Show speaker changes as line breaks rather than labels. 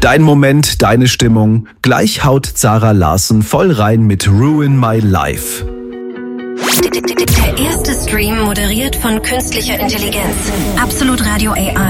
Dein Moment, deine Stimmung. Gleich haut Zara Larsson voll rein mit Ruin My Life.
Der erste Stream moderiert von künstlicher Intelligenz. Absolut Radio AI.